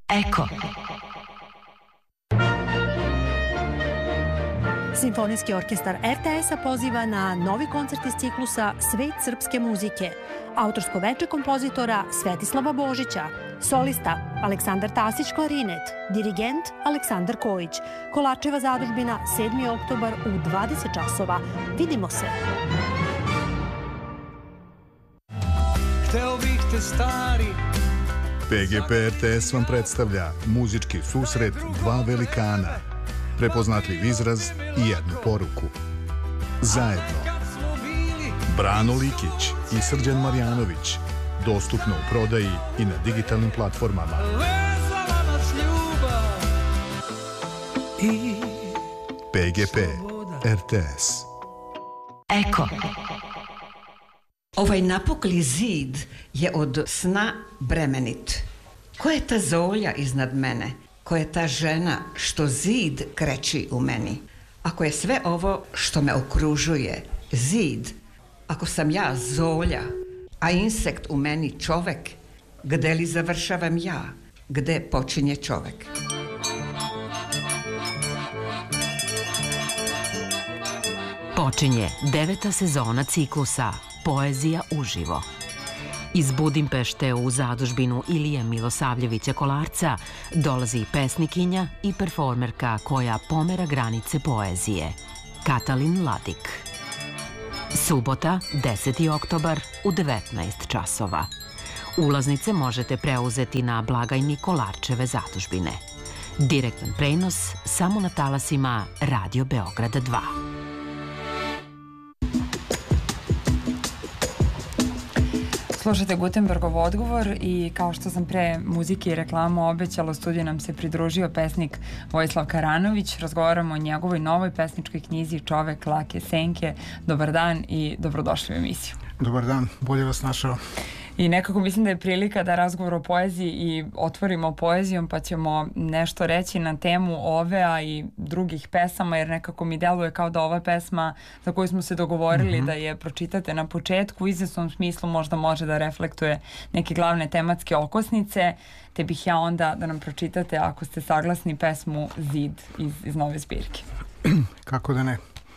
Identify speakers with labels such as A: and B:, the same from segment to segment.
A: Eko.
B: Simfonijski orkestar RTS-a poziva na novi koncert iz ciklusa Svet srpske muzike. Autorsko veče kompozitora Svetislava Božića. Solista Aleksandar Tasić klarinet. Dirigent Aleksandar Kojić. Kolarčeva zadužbina 7. oktobar u 20 časova. Vidimo se!
C: Hteo bih te stari.
D: PGP RTS vam predstavlja muzički susret dva velikana, prepoznatljiv izraz i jednu poruku. Zajedno. Brano Likić i Srđan Marjanović. Dostupno u prodaji i na digitalnim platformama. PGP RTS.
A: Eko.
E: Ovaj napukli zid je od sna bremenit. Ko je ta zolja iznad mene? Ko je ta žena što zid kreći u meni? Ako je sve ovo što me okružuje zid, ako sam ja zolja, a insekt u meni čovek, gde li završavam ja? Gde počinje čovek?
F: Počinje 9. sezona ciklusa Poezija uživo. Iz Budimpešte u zadužbinu Ilije Milosavljevića Kolarca dolazi pesnikinja i performerka koja pomera granice poezije, Katalin Ladik. Subota, 10. oktobar u 19 časova. Ulaznice možete preuzeti na blagajni Kolarčeve zadužbine. Direktan prenos samo na talasima Radio Beograda 2.
G: Slušate Gutenbergov odgovor i kao što sam pre muzike i reklamu obećala, u studiju nam se pridružio pesnik Vojislav Karanović. Razgovaramo o njegovoj novoj pesničkoj knjizi Čovek lake senke. Dobar dan i dobrodošli u emisiju.
H: Dobar dan, bolje vas našao.
G: I nekako mislim da je prilika da razgovor o poeziji i otvorimo poezijom, pa ćemo nešto reći na temu ove, a i drugih pesama, jer nekako mi deluje kao da ova pesma za koju smo se dogovorili da je pročitate na početku, u izvesnom smislu možda može da reflektuje neke glavne tematske okosnice, te bih ja onda da nam pročitate, ako ste saglasni, pesmu Zid iz nove zbirke.
H: Kako da ne.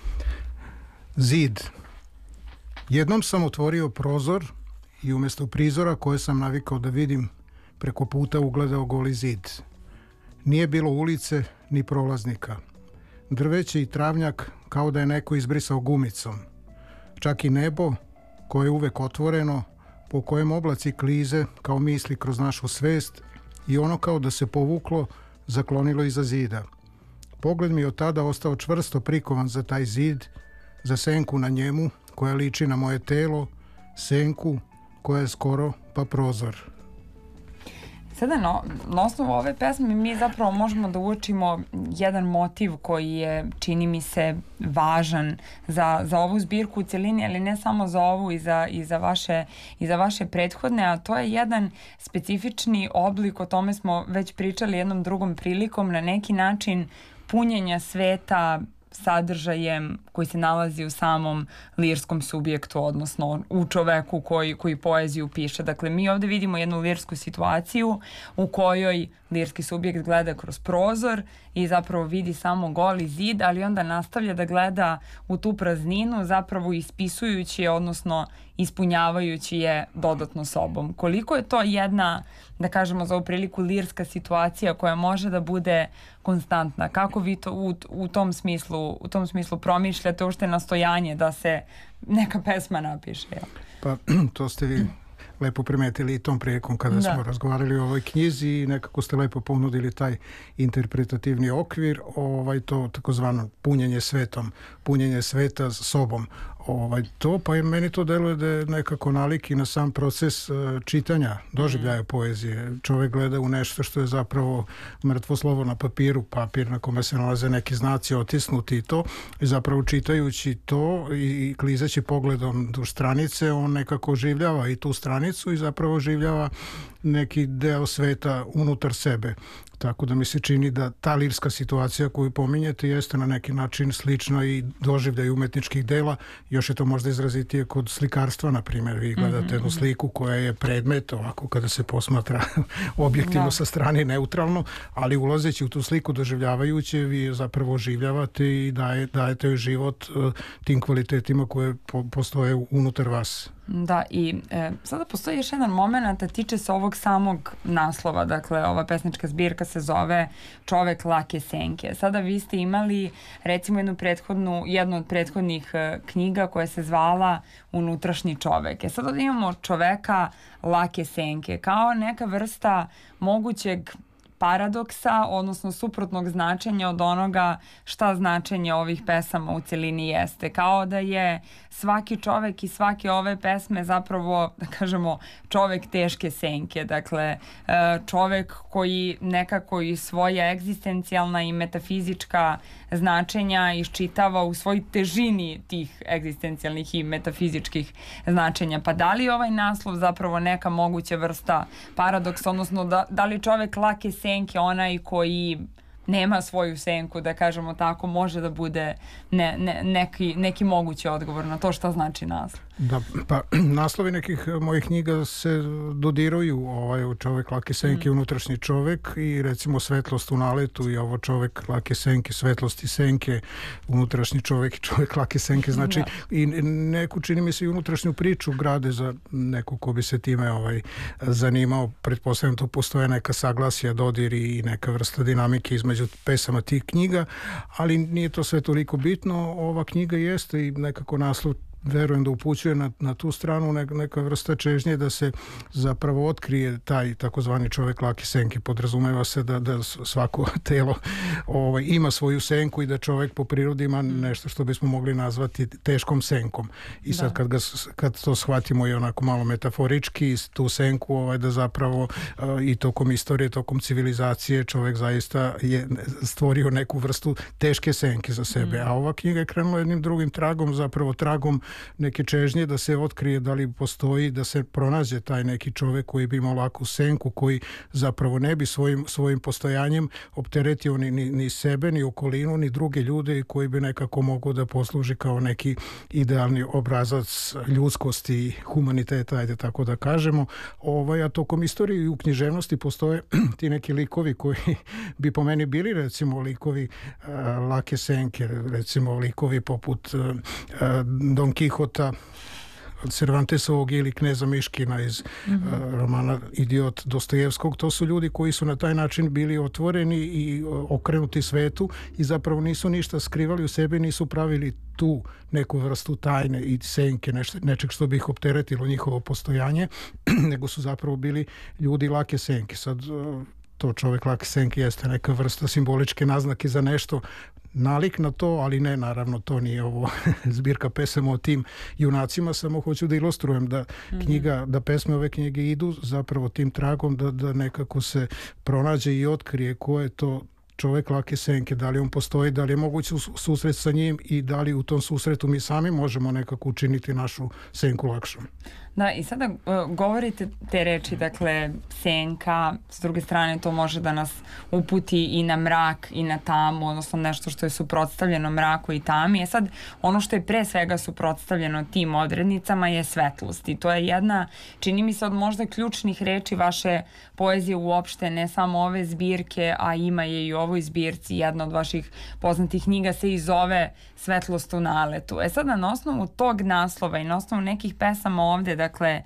H: Zid. Jednom sam otvorio prozor i umjesto prizora koje sam navikao da vidim, preko puta ugledao goli zid. Nije bilo ulice ni prolaznika. Drveće i travnjak kao da je neko izbrisao gumicom. Čak i nebo, koje je uvek otvoreno, po kojem oblaci klize kao misli kroz našu svest, i ono kao da se povuklo, zaklonilo iza zida. Pogled mi je od tada ostao čvrsto prikovan za taj zid, za senku na njemu koja liči na moje telo, senku koja je skoro pa prozor.
G: Sada na osnovu ove pesme mi zapravo možemo da uočimo jedan motiv koji je, čini mi se, važan za ovu zbirku u celini, ali ne samo za ovu i za vaše prethodne, a to je jedan specifični oblik, o tome smo već pričali jednom drugom prilikom, na neki način punjenja sveta sadržajem koji se nalazi u samom lirskom subjektu, odnosno u čoveku koji poeziju piše. Dakle, mi ovde vidimo jednu lirsku situaciju u kojoj lirski subjekt gleda kroz prozor i zapravo vidi samo goli zid, ali onda nastavlja da gleda u tu prazninu, zapravo ispisujući je, odnosno ispunjavajući je dodatno sobom. Koliko je to jedna, da kažemo za ovu priliku, lirska situacija koja može da bude konstantna? Kako vi to u tom smislu promišljate, uopšte nastojanje da se neka pesma napiše?
H: Pa to ste vi lepo primetili i tom prilikom kada smo razgovarali o ovoj knjizi i nekako ste lepo ponudili taj interpretativni okvir, to takozvano punjenje svetom, punjenje sveta sobom. Pa i meni to deluje da je nekako nalik i na sam proces čitanja, doživljaja poezije. Čovek gleda u nešto što je zapravo mrtvo slovo na papiru, papir na kome se nalaze neki znaci otisnuti i to, i zapravo čitajući to i klizeći pogledom do stranice, on nekako oživljava i tu stranicu i zapravo oživljava neki deo sveta unutar sebe. Tako da mi se čini da ta lirska situacija koju pominjete jeste na neki način slična i doživljaj umetničkih dela. Još je to možda izrazitije kod slikarstva, na primjer. Vi gledate jednu sliku koja je predmet, ovako kada se posmatra objektivno sa strane neutralno, ali ulazeći u tu sliku, doživljavajući, vi zapravo oživljavate i dajete joj život tim kvalitetima koje postoje unutar vas.
G: Da, i sada postoji još jedan moment, a tiče se ovog samog naslova. Dakle, ova pesnička zbirka se zove Čovek lake senke. Sada vi ste imali recimo jednu od prethodnih knjiga koja se zvala Unutrašnji čovek. Sada imamo čoveka lake senke kao neka vrsta mogućeg paradoksa, odnosno suprotnog značenja od onoga šta značenje ovih pesama u celini jeste. Kao da je svaki čovek i svake ove pesme zapravo, da kažemo, čovek teške senke. Dakle, čovek koji nekako i svoja egzistencijalna i metafizička značenja iščitava u svoj težini tih egzistencijalnih i metafizičkih značenja. Pa da li je ovaj naslov zapravo neka moguća vrsta paradoksa, odnosno da li čovek lake senke onaj koji nema svoju senku, da kažemo tako, može da bude neki mogući odgovor na to šta znači naslov?
H: Da, pa naslovi nekih mojih knjiga se dodiruju, Čovek lake senke, Unutrašnji čovek i recimo Svetlost u naletu i ovo Čovek lake senke, Svetlost i senke, Unutrašnji čovek i Čovek lake senke, znači i neku, čini mi se, i unutrašnju priču grade za neku ko bi se time zanimao. Pretpostavljam tu postoje neka saglasja, dodiri i neka vrsta dinamike između pesama tih knjiga, ali nije to sve toliko bitno. Ova knjiga jeste i nekako naslov, verujem da upućuje na tu stranu, neka vrsta čežnje da se zapravo otkrije taj takozvani čovek lake senke. Podrazumeva se da svako telo ima svoju senku i da čovek po prirodi ima nešto što bismo mogli nazvati teškom senkom. I sad kad to shvatimo i onako malo metaforički, tu senku, da zapravo i tokom istorije, tokom civilizacije čovek zaista je stvorio neku vrstu teške senke za sebe. A ova knjiga je krenula jednim drugim tragom, zapravo tragom neke čežnje da se otkrije da li postoji, da se pronađe taj neki čovek koji bi imao laku senku, koji zapravo ne bi svojim postojanjem opteretio ni sebe, ni okolinu, ni druge ljude i koji bi nekako mogao da posluži kao neki idealni obrazac ljudskosti i humaniteta, ajde tako da kažemo. A tokom istorije i u književnosti postoje ti neki likovi koji bi po meni bili recimo likovi lake senke, recimo likovi poput Don Kihota od Cervantesovog ili Kneza Miškina iz romana Idiot Dostojevskog. To su ljudi koji su na taj način bili otvoreni i okrenuti svetu i zapravo nisu ništa skrivali u sebi, nisu pravili tu neku vrstu tajne i senke, nečeg što bi ih opteretilo njihovo postojanje, nego su zapravo bili ljudi lake senke. Sad, to čovek lake senke jeste neka vrsta simboličke naznake za nešto, nalik na to, ali ne, naravno, to nije ovo zbirka pesama o tim junacima, samo hoću da ilustrujem da pesme ove knjige idu zapravo tim tragom da nekako se pronađe i otkrije ko je to čovek lake senke, da li on postoji, da li je moguće susret sa njim i da li u tom susretu mi sami možemo nekako učiniti našu senku lakšom.
G: Da, i sada govorite te reči, dakle, senka, s druge strane to može da nas uputi i na mrak i na tamu, odnosno nešto što je suprotstavljeno mraku i tami. Sad, ono što je pre svega suprotstavljeno tim odrednicama je svetlost i to je jedna, čini mi se, od možda ključnih reči vaše poezije uopšte, ne samo ove zbirke, a ima je i u ovoj zbirci, jedna od vaših poznatih knjiga se i zove Svetlost u naletu. Sada, na osnovu tog naslova i na osnovu nekih pesama ovde, dakle,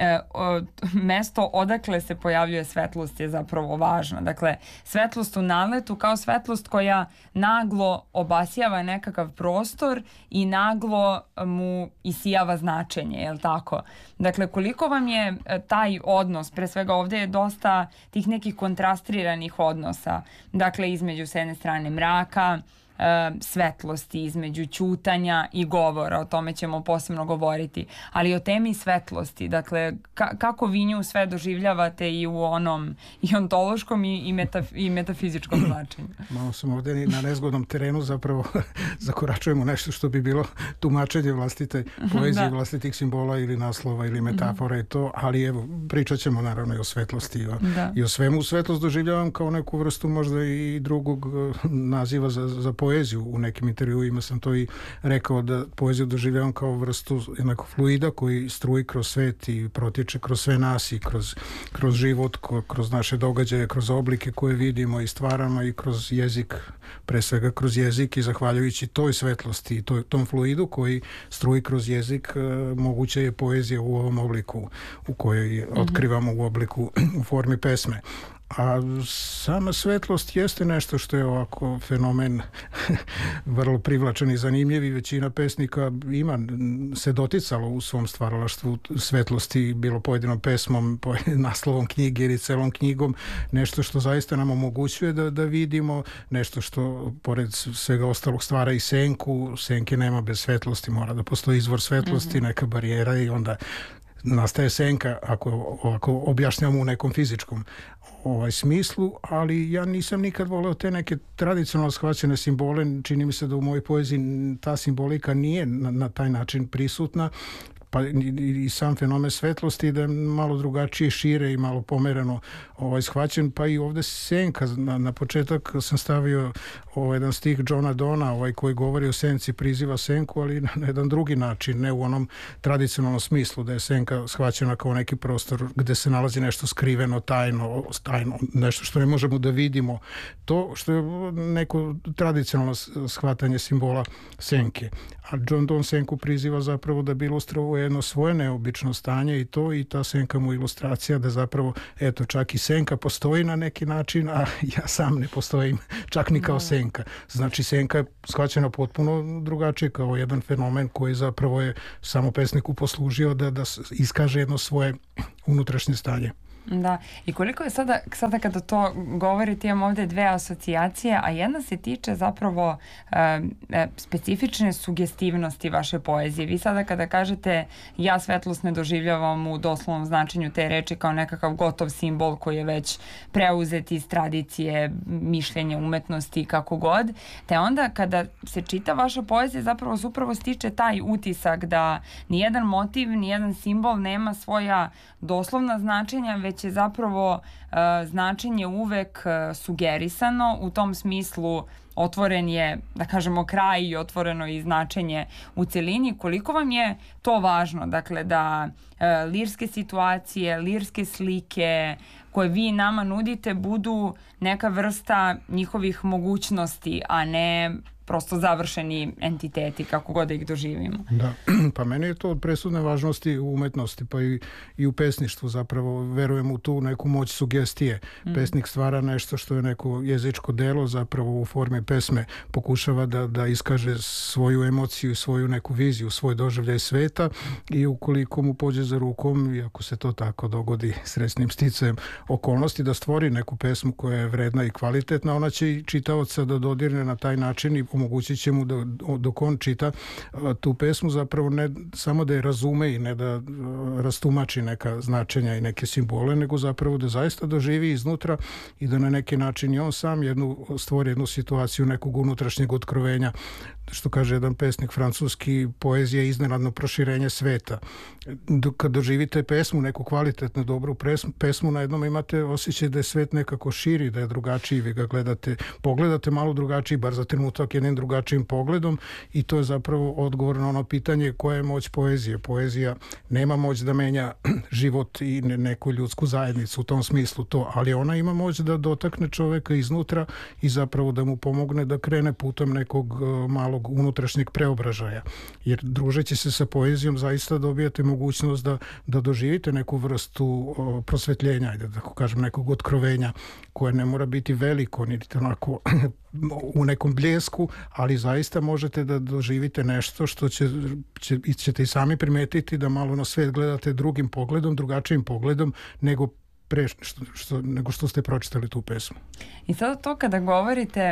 G: mesto odakle se pojavljuje svetlost je zapravo važno. Dakle, svetlost u naletu kao svetlost koja naglo obasjava nekakav prostor i naglo mu isijava značenje, je li tako? Dakle, koliko vam je taj odnos, pre svega ovde je dosta tih nekih kontrastiranih odnosa, dakle, između s jedne strane mraka, svetlosti, između ćutanja i govora, o tome ćemo posebno govoriti, ali o temi svetlosti, dakle, kako vi nju sve doživljavate i u onom i ontološkom i metafizičkom značenju?
H: Malo sam ovdje na nezgodnom terenu, zapravo zakoračujemo nešto što bi bilo tumačenje vlastite poezije, vlastitih simbola ili naslova ili metafora i to, ali evo, pričat ćemo naravno i o svetlosti i o svemu. Svetlost doživljavam kao neku vrstu možda i drugog naziva za poeziju. U nekim intervjuima sam to i rekao, da poeziju doživljavam kao vrstu jednako fluida koji struji kroz svet i protječe kroz sve nas i kroz život, kroz naše događaje, kroz oblike koje vidimo i stvaramo i kroz jezik, pre svega kroz jezik, i zahvaljujući toj svetlosti i tom fluidu koji struji kroz jezik, moguće je poezija u ovom obliku u kojoj otkrivamo u obliku u formi pesme. A sama svetlost jeste nešto što je ovako fenomen vrlo privlačan i zanimljiv, i većina pesnika se doticalo u svom stvaralaštvu svetlosti, bilo pojedinom pesmom, naslovom knjige ili celom knjigom, nešto što zaista nam omogućuje da vidimo, nešto što pored svega ostalog stvara i senku. Senke nema bez svetlosti, mora da postoji izvor svetlosti, neka barijera, i onda nastaje senka, ako objašnjamo u nekom fizičkom smislu, ali ja nisam nikad voleo te neke tradicionalno shvaćene simbole. Čini mi se da u mojoj poeziji ta simbolika nije na taj način prisutna, pa i sam fenomen svetlosti da je malo drugačije, šire i malo pomereno shvaćen, pa i ovdje senka. Na početak sam stavio jedan stih Johna Donna koji govori o senci, priziva senku, ali na jedan drugi način, ne u onom tradicionalnom smislu da je senka shvaćena kao neki prostor gde se nalazi nešto skriveno, tajno, nešto što ne možemo da vidimo. To što je neko tradicionalno shvatanje simbola senke. A John Donne senku priziva zapravo da bi ilustrovao jedno svoje neobično stanje, i ta senka mu ilustracija da zapravo, eto, čak i senka postoji na neki način, a ja sam ne postojim čak ni kao senka. Znači, senka je shvaćena potpuno drugačije, kao jedan fenomen koji zapravo je samo pesniku poslužio da iskaže jedno svoje unutrašnje stanje.
G: Da, i koliko je sada kada to govorite, imam ovdje dve asocijacije, a jedna se tiče zapravo specifične sugestivnosti vaše poezije. Vi sada kada kažete ja svetlost ne doživljavam u doslovnom značenju te reči kao nekakav gotov simbol koji je već preuzet iz tradicije, mišljenja, umetnosti, kako god, te onda kada se čita vaša poezija zapravo se upravo stiče taj utisak da nijedan motiv, nijedan simbol nema svoja doslovna značenja, već je zapravo značenje uvek sugerisano, u tom smislu otvoren je, da kažemo, kraj i otvoreno i značenje u celini. Koliko vam je to važno, dakle, da lirske situacije, lirske slike koje vi nama nudite budu neka vrsta njihovih mogućnosti, a ne prosto završeni entiteti, kako god da ih doživimo.
H: Da, pa meni je to od presudne važnosti u umetnosti, pa i u pesništvu zapravo. Verujem u tu neku moć sugestije. Pesnik stvara nešto što je neko jezičko delo, zapravo u formi pesme pokušava da iskaže svoju emociju, svoju neku viziju, svoj doživljaj sveta, i ukoliko mu pođe za rukom, i ako se to tako dogodi srećnim sticajem okolnosti, da stvori neku pesmu koja je vredna i kvalitetna, ona će i čitaoca da dodirne na taj način i omogućit će mu da dok on čita tu pesmu zapravo ne samo da je razume i ne da rastumači neka značenja i neke simbole, nego zapravo da zaista doživi iznutra i da na neki način i on sam stvori jednu situaciju nekog unutrašnjeg otkrovenja. Što kaže jedan pesnik francuski, poezija je iznenadno proširenje sveta. Kad doživite pesmu, neku kvalitetnu, dobru pesmu, na jednom imate osjećaj da je svet nekako širi, da je drugačiji, vi ga pogledate malo drugačiji, bar za trenutak jednim drugačijim pogledom, i to je zapravo odgovor na ono pitanje koja je moć poezije. Poezija nema moć da menja život i neku ljudsku zajednicu u tom smislu to, ali ona ima moć da dotakne čoveka iznutra i zapravo da mu pomogne da krene putem nekog malog unutrašnjeg preobražaja. Jer družeći se sa poezijom zaista dobijate mogućnost da doživite neku vrstu prosvetljenja, da tako kažem, nekog otkrovenja koje ne mora biti veliko, niti onako u nekom bljesku, ali zaista možete da doživite nešto što ćete i sami primetiti, da malo na svet gledate drugim pogledom, drugačijim pogledom nego nego što ste pročitali tu pesmu.
G: I sada to kada govorite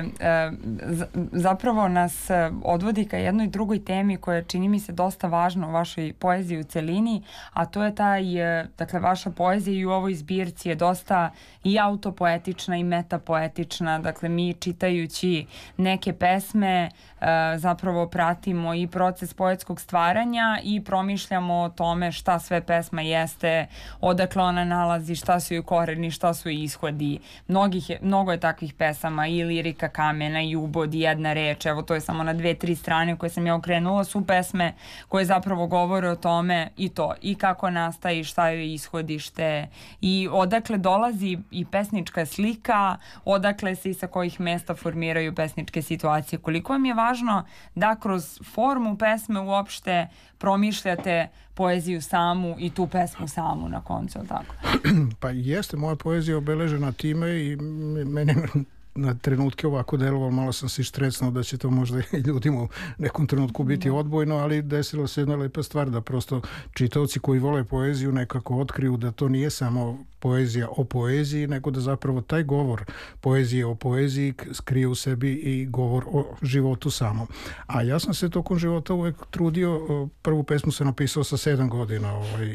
G: zapravo nas odvodi ka jednoj drugoj temi koja čini mi se dosta važna u vašoj poeziji u celini, a to je dakle vaša poezija i u ovoj zbirci je dosta i autopoetična i metapoetična, dakle mi čitajući neke pesme zapravo pratimo i proces poetskog stvaranja i promišljamo o tome šta sve pesma jeste, odakle ona nalazi, šta su joj koreni, šta su joj ishodi. Mnogo je takvih pesama, i Lirika kamena, i Ubod, i Jedna reč, evo to je samo na 2-3 strane koje sam ja okrenula, su pesme koje zapravo govore o tome i kako nastaje, šta joj je ishodište, i odakle dolazi i pesnička slika, odakle se i sa kojih mesta formiraju pesničke situacije. Koliko vam je važno da kroz formu pesme uopšte promišljate poeziju samu i tu pesmu samu na koncu, tako?
H: Pa jeste, moja poezija obeležena time i meni na trenutke ovako delovalo, malo sam se štrecnuo da će to možda i ljudima u nekom trenutku biti odbojno, ali desila se jedna lepa stvar da prosto čitaoci koji vole poeziju nekako otkriju da to nije samo poezija o poeziji, nego da zapravo taj govor poezije o poeziji skrije u sebi i govor o životu samom. A ja sam se tokom života uvek trudio, prvu pesmu sam napisao sa 7 godina,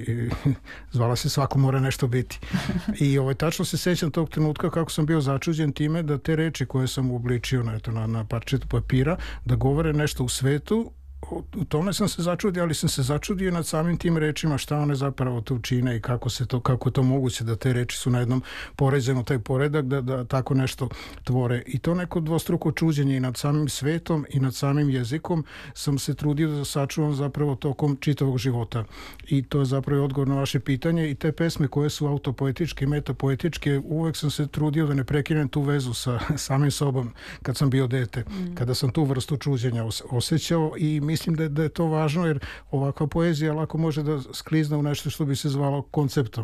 H: zvala se Svako mora nešto biti. I tačno se sećam tog trenutka kako sam bio začuđen time da te reči koje sam uobličio na parčetu papira, da govore nešto u svetu. U tome sam se začudio, ali sam se začudio nad samim tim rečima, šta one zapravo tu čine i kako je to moguće da te reči su na jednom poređeno taj poredak, da tako nešto tvore. I to neko dvostruko čuđenje i nad samim svetom i nad samim jezikom sam se trudio da sačuvam zapravo tokom čitavog života. I to je zapravo odgovor na vaše pitanje, i te pesme koje su autopoetičke i metapoetičke, uvek sam se trudio da ne prekinem tu vezu sa samim sobom kad sam bio dete, kada sam tu vrstu čuđenja osjećao, i mislim da je to važno, jer ovakva poezija lako može da sklizne u nešto što bi se zvalo konceptom,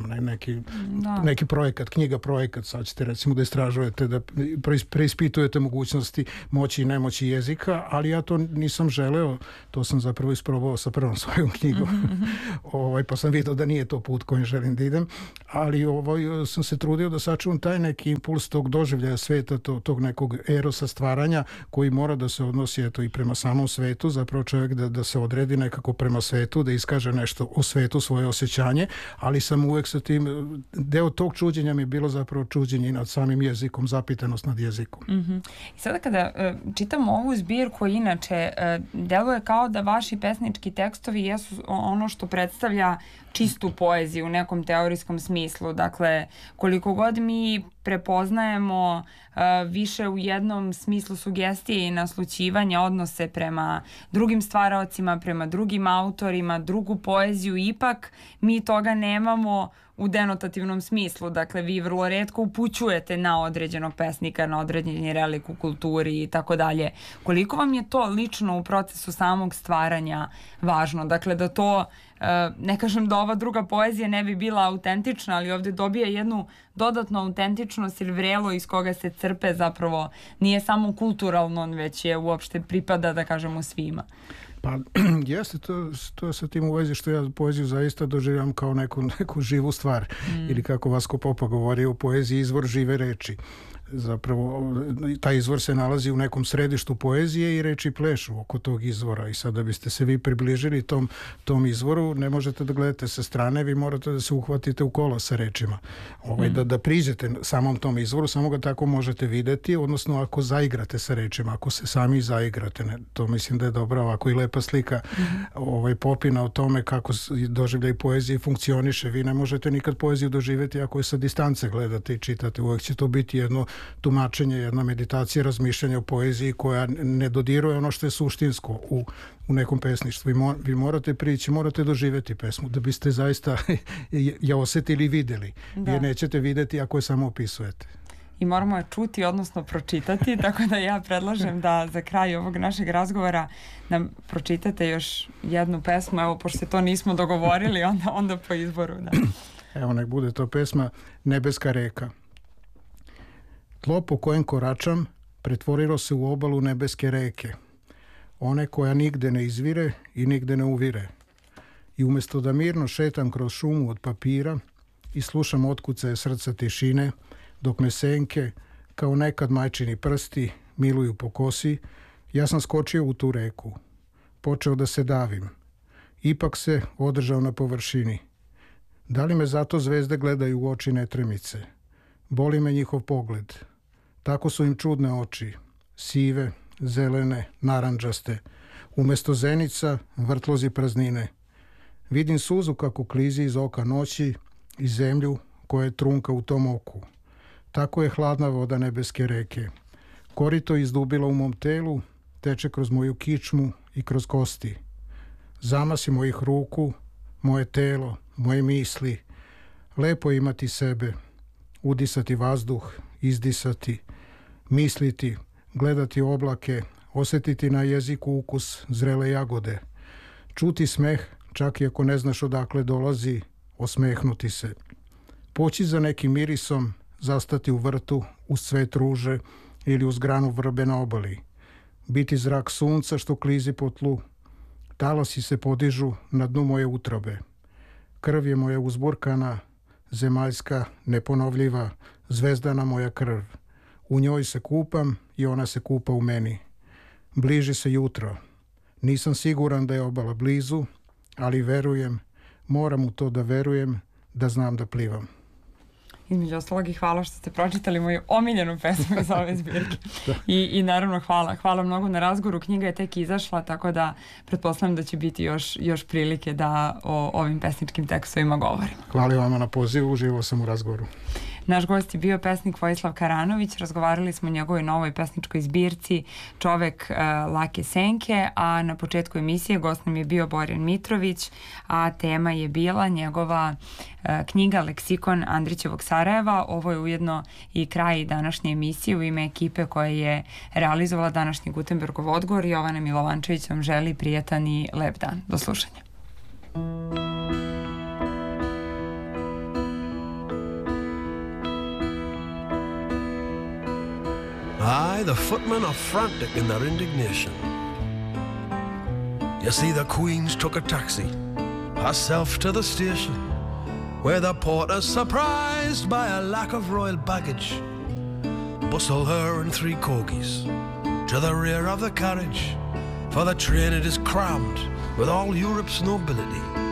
H: neki projekat, knjiga projekat. Sad ćete recimo da istražujete, da preispitujete mogućnosti moći i nemoći jezika, ali ja to nisam želeo, to sam zapravo isprobao sa prvom svojom knjigom. Pa sam vidio da nije to put kojim želim da idem, ali sam se trudio da sačuvam taj neki impuls tog doživljaja sveta, tog nekog erosa stvaranja koji mora da se odnosi i prema samom svetu, zapravo čovjek da se odredi nekako prema svetu, da iskaže nešto o svetu, svoje osjećanje, ali sam uvek sa tim, deo tog čuđenja mi je bilo zapravo čuđenje nad samim jezikom, zapitanost nad jezikom.
G: I sada kada čitamo ovu zbirku, inače, deluje kao da vaši pesnički tekstovi jesu ono što predstavlja čistu poeziju u nekom teorijskom smislu. Dakle, koliko god mi prepoznajemo više u jednom smislu sugestije i naslućivanja, odnose prema drugim stvaraocima, prema drugim autorima, drugu poeziju, ipak mi toga nemamo u denotativnom smislu. Dakle, vi vrlo retko upućujete na određenog pesnika, na određeni relik u kulturi i tako dalje. Koliko vam je to lično u procesu samog stvaranja važno? Dakle, da to, ne kažem da ova druga poezija ne bi bila autentična, ali ovdje dobija jednu dodatnu autentičnost ili vrelo iz koga se crpe, zapravo nije samo kulturalno, već je uopšte pripada, da kažemo, svima.
H: Pa jeste, to je sa tim u vezi što ja poeziju zaista doživljam kao neku živu stvar. Ili kako Vasko Popa govori, u poeziji izvor žive reči. Zapravo, taj izvor se nalazi u nekom središtu poezije i reči plešu oko tog izvora. I sad da biste se vi približili tom izvoru, ne možete da gledate sa strane, vi morate da se uhvatite u kola sa rečima. Da priđete samom tom izvoru, samo ga tako možete videti, odnosno ako zaigrate sa rečima, ako se sami zaigrate. To mislim da je dobra ovako i lepa slika Popina o tome kako doživljaj poezije funkcioniše. Vi ne možete nikad poeziju doživjeti ako je sa distance gledate i čitate. Uvek će to biti jedno tumačenje, jedna meditacija, razmišljanja o poeziji koja ne dodiruje ono što je suštinsko u nekom pesništvu. Vi morate prići, morate doživjeti pesmu da biste zaista je osjetili i vidjeli. Jer nećete vidjeti ako je samo opisujete.
G: I moramo je čuti, odnosno pročitati, tako da ja predlažem da za kraj ovog našeg razgovora nam pročitate još jednu pesmu, evo, pošto to nismo dogovorili, onda po izboru. Da.
H: Evo, nek bude to pesma Nebeska reka. Tlo po kojem koračam pretvorilo se u obalu nebeske reke, one koja nigde ne izvire i nigde ne uvire. I umjesto da mirno šetam kroz šumu od papira i slušam otkucaje srca tišine, dok me senke, kao nekad majčini prsti, miluju po kosi, ja sam skočio u tu reku. Počeo da se davim. Ipak se održao na površini. Da li me zato zvezde gledaju u oči netremice? Boli me njihov pogled. Tako su im čudne oči. Sive, zelene, narandžaste. Umesto zenica, vrtlozi praznine. Vidim suzu kako klizi iz oka noći i zemlju koja je trunka u tom oku. Tako je hladna voda nebeske reke. Korito izdubilo u mom telu, teče kroz moju kičmu i kroz kosti. Zamasi mojih ruku, moje telo, moje misli. Lepo je imati sebe, udisati vazduh, izdisati, misliti, gledati oblake, osjetiti na jeziku ukus zrele jagode, čuti smeh, čak i ako ne znaš odakle dolazi, osmehnuti se. Poći za nekim mirisom, zastati u vrtu, uz cvet ruže ili uz granu vrbe na obali. Biti zrak sunca što klizi po tlu. Talasi se podižu na dnu moje utrobe. Krv je moja uzburkana, zemaljska, neponovljiva, zvezdana moja krv. U njoj se kupam i ona se kupa u meni. Bliži se jutro. Nisam siguran da je obala blizu, ali verujem, moram u to da verujem, da znam da plivam.
G: Između ostalog i hvala što ste pročitali moju omiljenu pesmu iz ove zbirke. I naravno hvala mnogo na razgovoru. Knjiga je tek izašla, tako da pretpostavljam da će biti još prilike da o ovim pesničkim tekstovima govorimo.
H: Hvala vama na pozivu, uživao sam u razgovoru.
G: Naš gost je bio pesnik Vojislav Karanović, razgovarali smo o njegovoj novoj pesničkoj zbirci Čovek lake senke, a na početku emisije gost nam je bio Borjan Mitrović, a tema je bila njegova knjiga Leksikon Andrićevog Sarajeva. Ovo je ujedno i kraj današnje emisije. U ime ekipe koja je realizovala današnji Gutenbergov odgovor, Jovana Milovančević vam želi prijetan i lep dan. Do slušanja.
I: Aye, the footmen are frantic in their indignation. You see, the Queen's took a taxi herself to the station, where the porter, surprised by a lack of royal baggage, bustled her and 3 corgis to the rear of the carriage, for the train it is crammed with all Europe's nobility.